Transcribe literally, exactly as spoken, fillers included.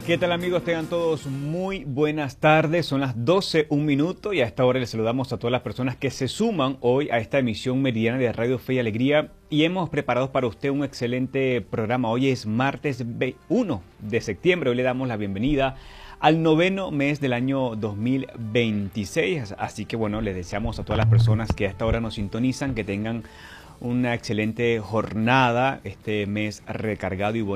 ¿Qué tal, amigos? Tengan todos muy buenas tardes. Son las doce, un minuto, y a esta hora les saludamos a todas las personas que se suman hoy a esta emisión meridiana de Radio Fe y Alegría, y hemos preparado para usted un excelente programa. Hoy es martes uno de septiembre. Hoy le damos la bienvenida al noveno mes del año dos mil veintiséis. Así que bueno, les deseamos a todas las personas que a esta hora nos sintonizan que tengan una excelente jornada, este mes recargado y bonito.